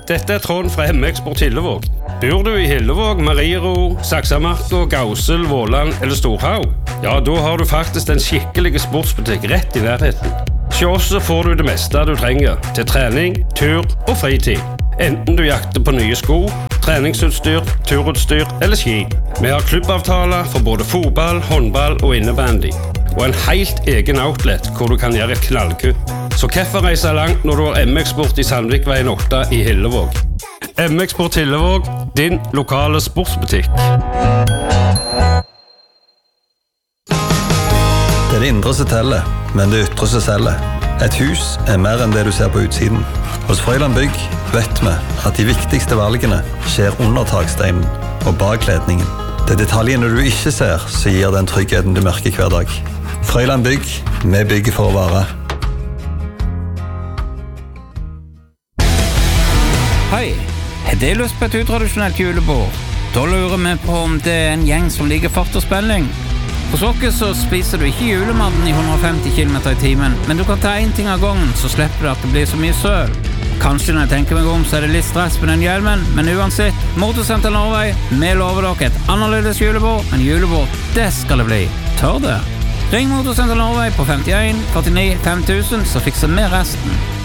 Dette Trond fra M-Eksport Hillevåg. Bor du i Hillevåg, Mariero, Saksamarka, Gausel, Våland eller Storhaug? Ja, da har du faktisk en skikkelig sportsbutikk rett i nærheten. Hos oss får du det meste du trenger til trening, tur og fritid. Enten du jakter på nye sko, treningsutstyr, turutstyr eller ski. Vi har klubbavtaler for både fotball, håndball og innebandy. Og en helt egen outlet hvor du kan gjøre et knallkutt. Så hvorfor reise langt når du har M-Eksport i Sandvikveien 8 i Hillevåg? M-Eksport Hillevåg, din lokale sportsbutikk. Det er det indre som teller, men det ytre som selger. Et hus er mer enn det du ser på utsiden. Hos Frøyland Bygg vet vi at de viktigste valgene skjer under taksteinen og bak kledningen. Det er detaljene du ikke ser som gir den tryggheten du merker hver dag. Frøyland Bygg, vi bygger for å vare. Hei, har du lyst på et utradisjonelt julebord? Da lurer vi på om det er en gjeng som liker fart og spenning. Hos oss så spiser du ikke julematen i 150 km i timen, men du kan ta en ting av gangen, så slipper du at det blir så mye søl. Kanskje når jeg tenker meg om, så er det litt stress med den hjelmen, men uansett, Motorsenter Norway, vi lover dere et annerledes julebord, men julebord, det skal det bli. Tør det? Ring Motorsenter Norway på 51 49 5000, så fikser vi resten.